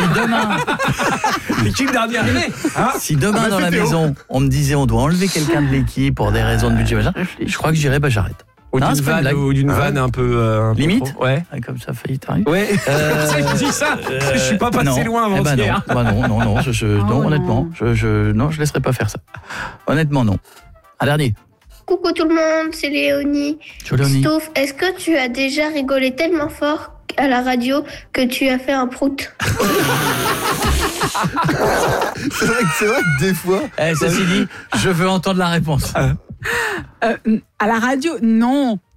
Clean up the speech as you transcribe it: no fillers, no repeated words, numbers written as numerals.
Si demain, l'équipe dernière année, hein, si demain dans la maison, on me disait on doit enlever quelqu'un de l'équipe pour des raisons de budget, machin, je crois que je dirais j'arrête. Ou d'une vanne un peu limite. Ouais. Comme ça, failli t'arriver. Ouais. Je dis ça. Je suis pas passé loin avant-hier. Non, honnêtement, je laisserai pas faire ça. Honnêtement, non. Un dernier. Coucou tout le monde, c'est Léonie. Stouff, est-ce que tu as déjà rigolé tellement fort à la radio que tu as fait un prout? C'est vrai que des fois... Ceci dit, je veux entendre la réponse. À la radio, non.